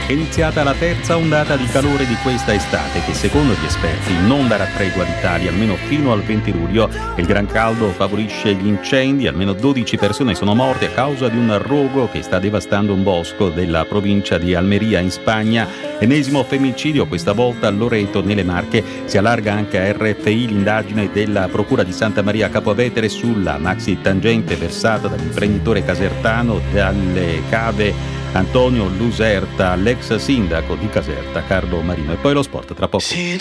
È iniziata la terza ondata di calore di questa estate che secondo gli esperti non darà tregua all'Italia almeno fino al 20 luglio. Il gran caldo favorisce gli incendi, almeno 12 persone sono morte a causa di un rogo che sta devastando un bosco della provincia di Almeria in Spagna. Ennesimo femminicidio, questa volta a Loreto nelle Marche. Si allarga anche a RFI l'indagine della Procura di Santa Maria Capua Vetere sulla maxi tangente versata dall'imprenditore casertano dalle cave Antonio Luserta, l'ex sindaco di Caserta, Carlo Marino. E poi lo sport tra poco.